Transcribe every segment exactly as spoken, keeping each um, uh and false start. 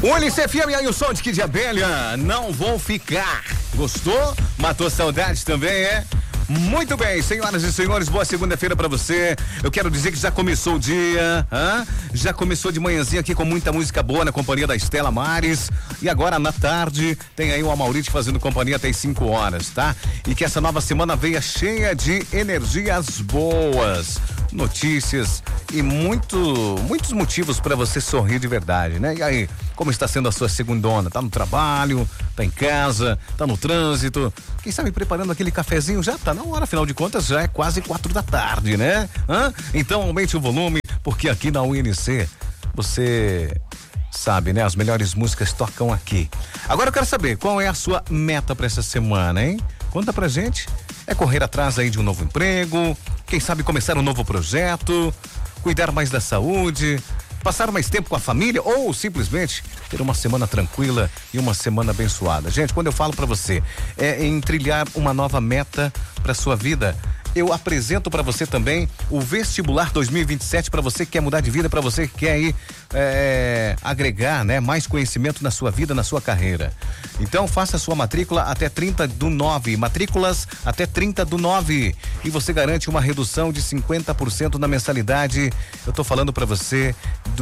Unicef e aí o som de Kid Abelha, não vou ficar. Gostou? Matou saudade também, é? Muito bem, senhoras e senhores, boa segunda-feira pra você. Eu quero dizer que já começou o dia, hã? Já começou de manhãzinha aqui com muita música boa na companhia da Estela Mares. E agora na tarde tem aí o Amaurite fazendo companhia até as cinco horas, tá? E que essa nova semana venha cheia de energias boas, notícias e muito, muitos motivos pra você sorrir de verdade, né? E aí, como está sendo a sua segundona? Tá no trabalho, tá em casa, tá no trânsito, quem sabe preparando aquele cafezinho, já tá na hora, afinal de contas já é quase quatro da tarde, né? Hã? Então aumente o volume, porque aqui na U N C, você sabe, né? As melhores músicas tocam aqui. Agora eu quero saber, qual é a sua meta pra essa semana, hein? Conta pra gente. É correr atrás aí de um novo emprego, quem sabe começar um novo projeto, cuidar mais da saúde, passar mais tempo com a família ou simplesmente ter uma semana tranquila e uma semana abençoada. Gente, quando eu falo pra você é em trilhar uma nova meta pra sua vida, eu apresento pra você também o Vestibular dois mil e vinte e sete para você que quer mudar de vida, pra você que quer aí é, agregar, né, mais conhecimento na sua vida, na sua carreira. Então faça a sua matrícula até trinta do nove, matrículas até trinta do nove e você garante uma redução de cinquenta por cento na mensalidade. Eu tô falando pra você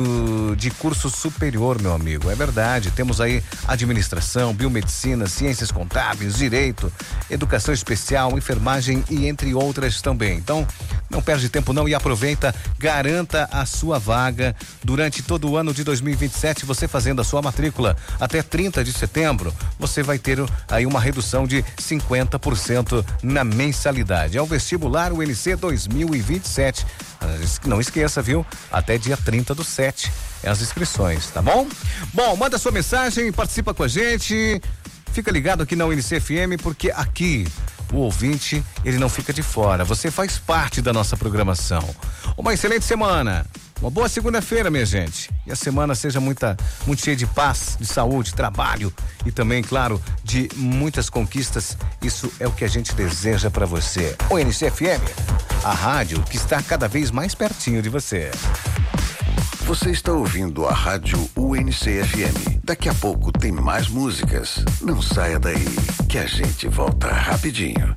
do de curso superior, meu amigo. É verdade, temos aí administração, biomedicina, ciências contábeis, direito, educação especial, enfermagem e entre outras também. Então, não perde tempo não e aproveita, garanta a sua vaga durante todo o ano de dois mil e vinte e sete, você fazendo a sua matrícula até trinta de setembro, você vai ter aí uma redução de cinquenta por cento na mensalidade. É o Vestibular U N C dois mil e vinte e sete. Não esqueça, viu? Até dia trinta do sete é as inscrições, tá bom? Bom, manda sua mensagem, participa com a gente, fica ligado aqui na U N C F M, porque aqui o ouvinte, ele não fica de fora. Você faz parte da nossa programação. Uma excelente semana. Uma boa segunda-feira, minha gente. E a semana seja muita, muito cheia de paz, de saúde, trabalho e também, claro, de muitas conquistas. Isso é o que a gente deseja pra você. O U N C F M, a rádio que está cada vez mais pertinho de você. Você está ouvindo a rádio U N C F M. Daqui a pouco tem mais músicas. Não saia daí, que a gente volta rapidinho.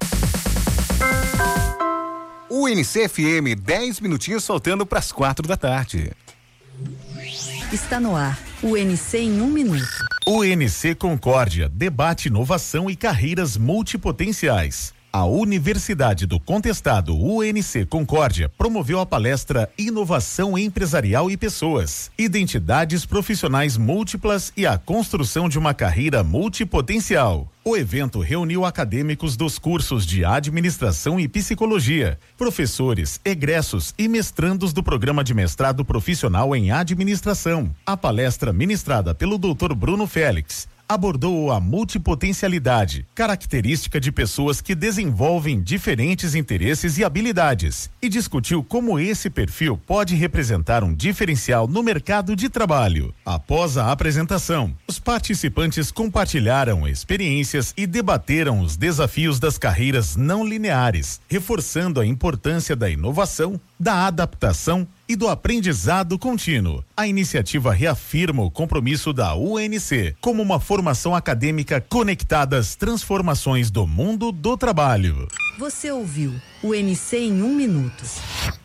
U N C F M, dez minutinhos faltando para as quatro da tarde. Está no ar, U N C em um minuto. U N C Concórdia, debate inovação e carreiras multipotenciais. A Universidade do Contestado U N C Concórdia promoveu a palestra Inovação Empresarial e Pessoas, Identidades Profissionais Múltiplas e a Construção de uma Carreira Multipotencial. O evento reuniu acadêmicos dos cursos de Administração e Psicologia, professores, egressos e mestrandos do Programa de Mestrado Profissional em Administração. A palestra ministrada pelo doutor Bruno Félix abordou a multipotencialidade, característica de pessoas que desenvolvem diferentes interesses e habilidades, e discutiu como esse perfil pode representar um diferencial no mercado de trabalho. Após a apresentação, os participantes compartilharam experiências e debateram os desafios das carreiras não lineares, reforçando a importância da inovação, da adaptação e do aprendizado contínuo. A iniciativa reafirma o compromisso da U N C como uma formação acadêmica conectada às transformações do mundo do trabalho. Você ouviu U N C em um minuto.